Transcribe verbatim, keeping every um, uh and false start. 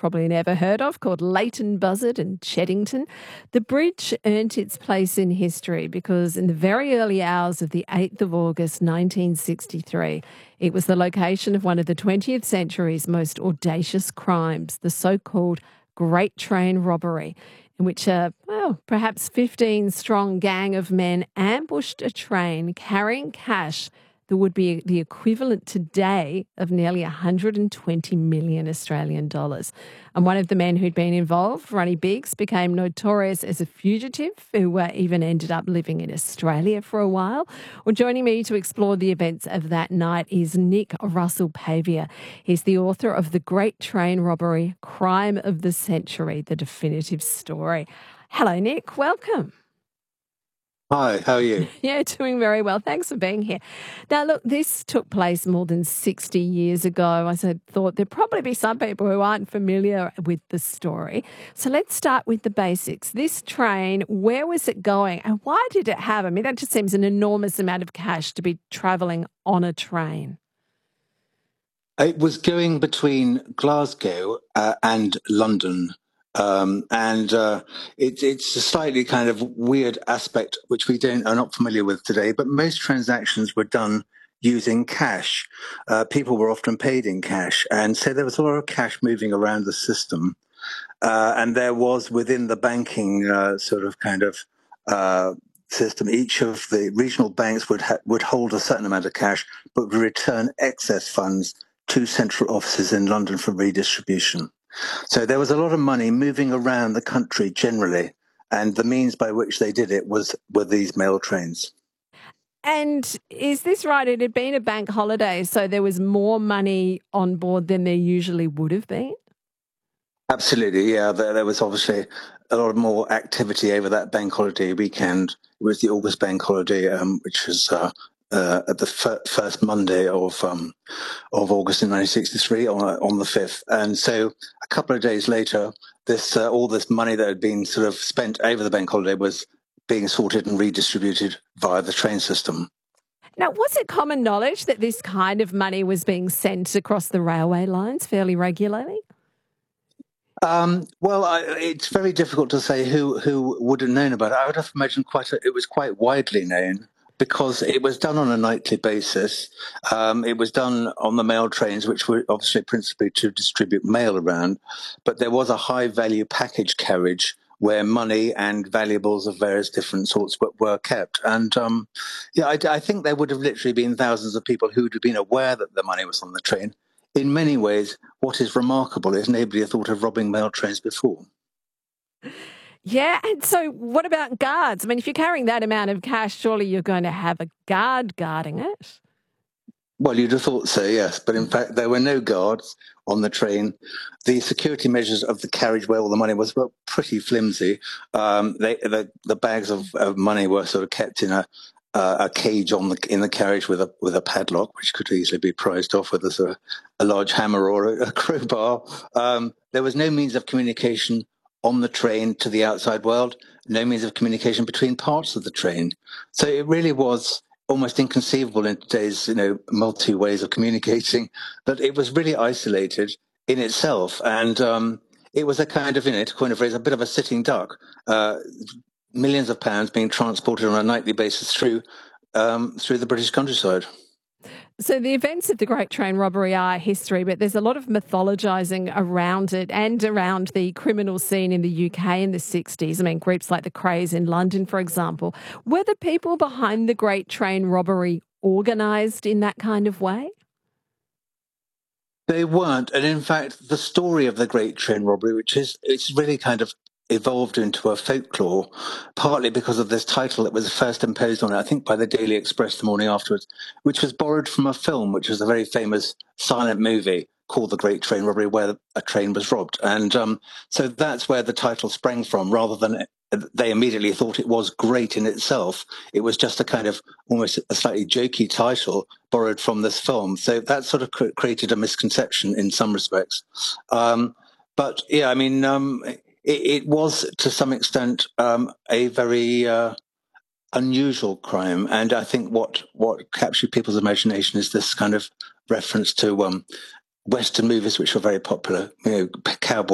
probably never heard of, called Leighton Buzzard and Cheddington. The bridge earned its place in history because in the very early hours of the eighth of August nineteen sixty-three, it was the location of one of the twentieth century's most audacious crimes, the so-called Great Train Robbery, in which a, well, perhaps fifteen-strong gang of men ambushed a train carrying cash that would be the equivalent today of nearly one hundred twenty million Australian dollars. And one of the men who'd been involved, Ronnie Biggs, became notorious as a fugitive who uh, even ended up living in Australia for a while. Well, joining me to explore the events of that night is Nick Russell-Pavier. He's the author of The Great Train Robbery, Crime of the Century, The Definitive Story. Hello, Nick. Welcome. Hi, how are you? Yeah, doing very well. Thanks for being here. Now, look, this took place more than sixty years ago. I said, thought there'd probably be some people who aren't familiar with the story. So let's start with the basics. This train, where was it going and why did it have, I mean, that just seems an enormous amount of cash to be travelling on a train. It was going between Glasgow uh, and London. Um, and uh, it, it's a slightly kind of weird aspect which we don't are not familiar with today, but most transactions were done using cash. Uh, people were often paid in cash, and so there was a lot of cash moving around the system. Uh, and there was within the banking uh, sort of kind of uh, system, each of the regional banks would ha- would hold a certain amount of cash, but would return excess funds to central offices in London for redistribution. So there was a lot of money moving around the country generally, and the means by which they did it was were these mail trains. And is this right? It had been a bank holiday, so there was more money on board than there usually would have been? Absolutely, yeah. There, there was obviously a lot more activity over that bank holiday weekend. It was the August bank holiday, um, which was uh, uh, at the f- first Monday of um, of August in nineteen sixty-three on on the fifth. And so a couple of days later, this uh, all this money that had been sort of spent over the bank holiday was being sorted and redistributed via the train system. Now, was it common knowledge that this kind of money was being sent across the railway lines fairly regularly? Um, well, I, it's very difficult to say who, who would have known about it. I would have imagined quite a, it was quite widely known because it was done on a nightly basis. Um, it was done on the mail trains, which were obviously principally to distribute mail around. But there was a high value package carriage where money and valuables of various different sorts were, were kept. And um, yeah, I, I think there would have literally been thousands of people who would have been aware that the money was on the train. In many ways, what is remarkable is nobody had thought of robbing mail trains before. Yeah, and so what about guards? I mean, if you're carrying that amount of cash, surely you're going to have a guard guarding it. Well, you'd have thought so, yes. But in fact, there were no guards on the train. The security measures of the carriage where all the money was were pretty flimsy. Um, they, the, the bags of, of money were sort of kept in a Uh, a cage on the in the carriage with a with a padlock, which could easily be prized off with a sort of a large hammer or a, a crowbar. Um, there was no means of communication on the train to the outside world, no means of communication between parts of the train. So it really was almost inconceivable in today's you know multi ways of communicating that it was really isolated in itself, and um, it was a kind of, you know, to coin a phrase, a bit of a sitting duck. Uh, millions of pounds being transported on a nightly basis through um, through the British countryside. So the events of the Great Train Robbery are history, but there's a lot of mythologising around it and around the criminal scene in the U K in the sixties. I mean, groups like the Krays in London, for example. Were the people behind the Great Train Robbery organised in that kind of way? They weren't. And in fact, the story of the Great Train Robbery, which is, it's really kind of evolved into a folklore, partly because of this title that was first imposed on it, I think, by the Daily Express the morning afterwards, which was borrowed from a film, which was a very famous silent movie called The Great Train Robbery, where a train was robbed. And um, so that's where the title sprang from, rather than they immediately thought it was great in itself. It was just a kind of almost a slightly jokey title borrowed from this film. So that sort of cr- created a misconception in some respects. Um, but yeah, I mean, um, it, it was to some extent um, a very uh, unusual crime. And I think what, what captured people's imagination is this kind of reference to um, Western movies, which were very popular, you know, cowboy